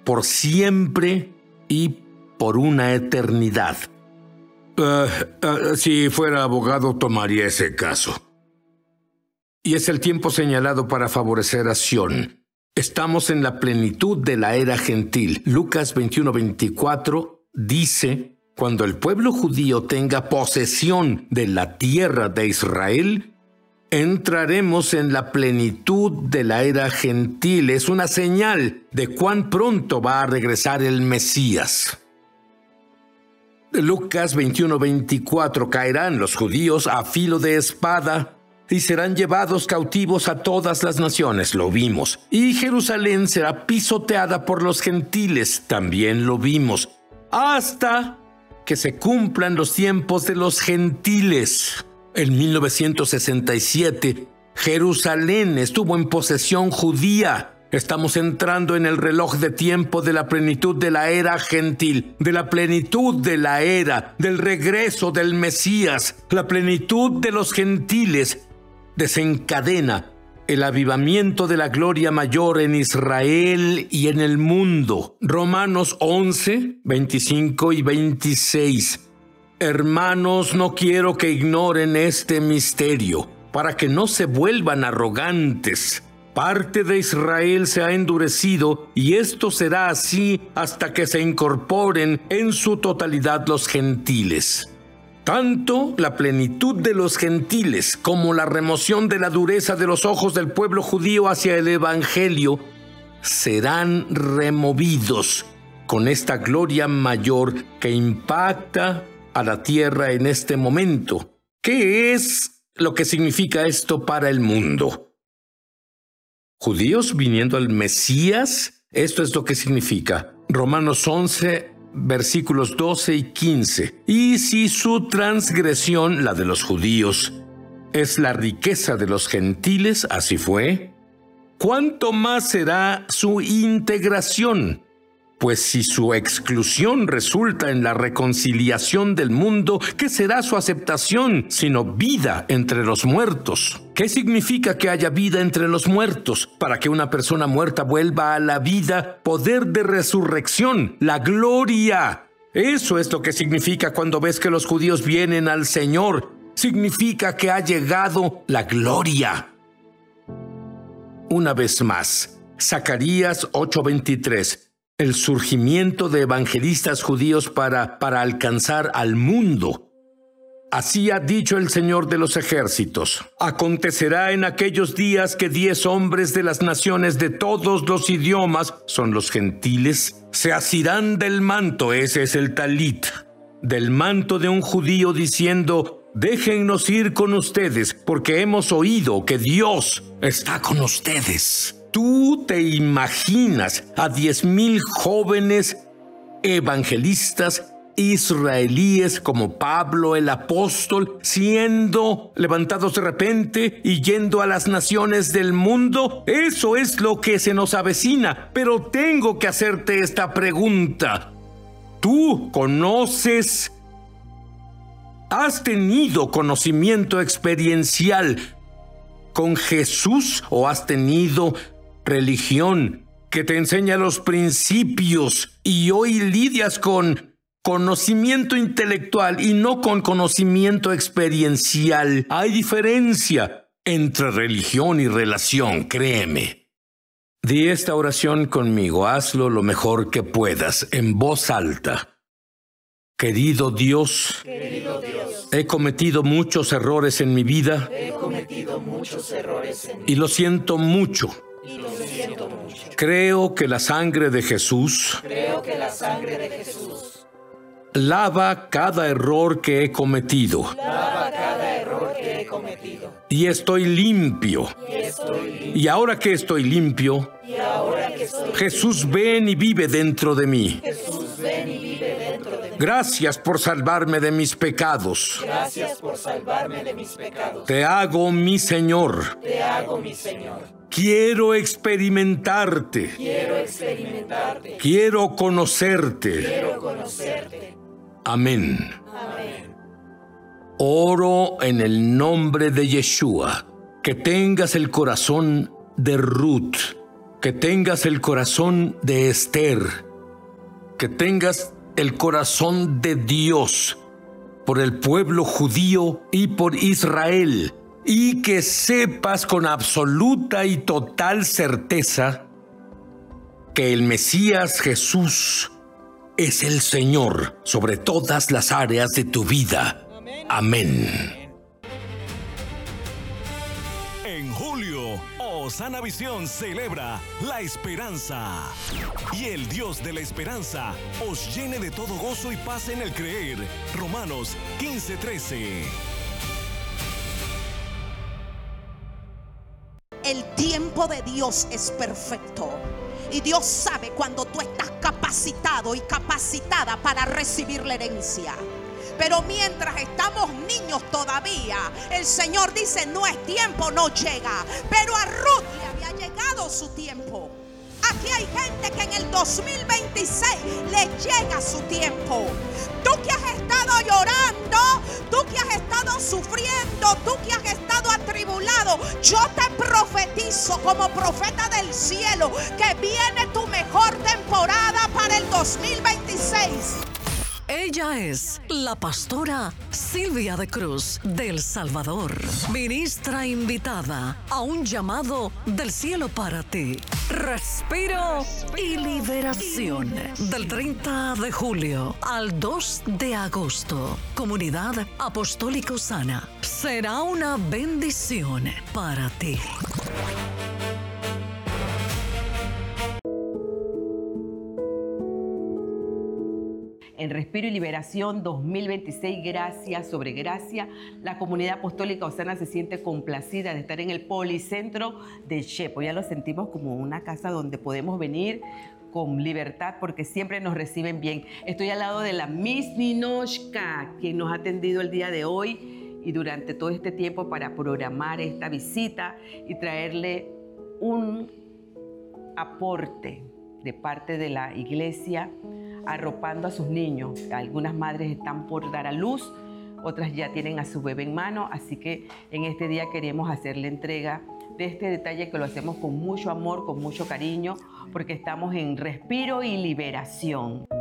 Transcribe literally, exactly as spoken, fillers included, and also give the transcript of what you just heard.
por siempre y por una eternidad. Uh, uh, si fuera abogado, tomaría ese caso. Y es el tiempo señalado para favorecer a Sión. Estamos en la plenitud de la era gentil. Lucas veintiuno veinticuatro dice: cuando el pueblo judío tenga posesión de la tierra de Israel, entraremos en la plenitud de la era gentil. Es una señal de cuán pronto va a regresar el Mesías. Lucas veintiuno veinticuatro: caerán los judíos a filo de espada y serán llevados cautivos a todas las naciones. Lo vimos. Y Jerusalén será pisoteada por los gentiles. También lo vimos. Hasta que se cumplan los tiempos de los gentiles. En mil novecientos sesenta y siete, Jerusalén estuvo en posesión judía. Estamos entrando en el reloj de tiempo de la plenitud de la era gentil, de la plenitud de la era, del regreso del Mesías. La plenitud de los gentiles desencadena el avivamiento de la gloria mayor en Israel y en el mundo. Romanos once, veinticinco y veintiséis. Hermanos, no quiero que ignoren este misterio, para que no se vuelvan arrogantes. Parte de Israel se ha endurecido, y esto será así hasta que se incorporen en su totalidad los gentiles. Tanto la plenitud de los gentiles como la remoción de la dureza de los ojos del pueblo judío hacia el Evangelio serán removidos con esta gloria mayor que impacta a la tierra en este momento. ¿Qué es lo que significa esto para el mundo? Judíos viniendo al Mesías, esto es lo que significa. Romanos once, versículos doce y quince. Y si su transgresión, la de los judíos, es la riqueza de los gentiles, así fue, ¿cuánto más será su integración? Pues si su exclusión resulta en la reconciliación del mundo, ¿qué será su aceptación sino vida entre los muertos? ¿Qué significa que haya vida entre los muertos? Para que una persona muerta vuelva a la vida, poder de resurrección, la gloria. Eso es lo que significa cuando ves que los judíos vienen al Señor. Significa que ha llegado la gloria. Una vez más, Zacarías ocho veintitrés. El surgimiento de evangelistas judíos para, para alcanzar al mundo. Así ha dicho el Señor de los ejércitos. Acontecerá en aquellos días que diez hombres de las naciones de todos los idiomas, son los gentiles, se asirán del manto, ese es el talit, del manto de un judío diciendo: déjennos ir con ustedes, porque hemos oído que Dios está con ustedes. ¿Tú te imaginas a diez mil jóvenes evangelistas israelíes como Pablo el apóstol siendo levantados de repente y yendo a las naciones del mundo? Eso es lo que se nos avecina. Pero tengo que hacerte esta pregunta. ¿Tú conoces? ¿Has tenido conocimiento experiencial con Jesús o has tenido religión que te enseña los principios y hoy lidias con conocimiento intelectual y no con conocimiento experiencial? Hay diferencia entre religión y relación, créeme. Di esta oración conmigo, hazlo lo mejor que puedas, en voz alta. Querido Dios, Querido Dios, he cometido muchos errores en mi vida he cometido muchos errores en mi y lo siento mucho. y lo siento mucho. Creo que la sangre de Jesús Creo que la sangre de Jesús lava cada error que he cometido lava cada error que he cometido. y estoy limpio. Y estoy limpio. Y ahora que estoy limpio, Y ahora que estoy Jesús, ven y vive dentro de mí. Jesús, ven y vive dentro de mí. Gracias por salvarme de mis pecados. Gracias por salvarme de mis pecados. Te hago mi Señor. Te hago mi Señor. Quiero experimentarte. Quiero experimentarte. Quiero conocerte. Quiero conocerte. Amén. Amén. Oro en el nombre de Yeshua. Que tengas el corazón de Ruth, Que tengas el corazón de Esther, que tengas el corazón de Dios por el pueblo judío y por Israel, y que sepas con absoluta y total certeza que el Mesías Jesús es el Señor sobre todas las áreas de tu vida. Amén. En julio, Osana Visión celebra la esperanza. Y el Dios de la esperanza os llene de todo gozo y paz en el creer. Romanos quince trece. El tiempo de Dios es perfecto. Y Dios sabe cuando tú estás capacitado y capacitada para recibir la herencia. Pero mientras estamos niños todavía, el Señor dice: no es tiempo, no llega. Pero a Ruth le había llegado su tiempo. Aquí hay gente que en el dos mil veintiséis le llega su tiempo. Tú que has estado llorando, tú que has estado sufriendo, tú que has estado atribulado, yo te profetizo como profeta del cielo que viene tu mejor temporada para el dos mil veintiséis. Ella es la pastora Silvia de Cruz del Salvador, ministra invitada a un llamado del cielo para ti. Respiro y liberación. Del treinta de julio al dos de agosto. Comunidad Apostólica Osana. Será una bendición para ti. En Respiro y Liberación dos mil veintiséis, gracia sobre gracia, la comunidad apostólica Osana se siente complacida de estar en el Policentro de Chepo. Ya lo sentimos como una casa donde podemos venir con libertad porque siempre nos reciben bien. Estoy al lado de la Miss Ninochka, quien nos ha atendido el día de hoy y durante todo este tiempo para programar esta visita y traerle un aporte de parte de la iglesia, arropando a sus niños. Algunas madres están por dar a luz, otras ya tienen a su bebé en mano, así que en este día queremos hacerle entrega de este detalle que lo hacemos con mucho amor, con mucho cariño, porque estamos en Respiro y Liberación.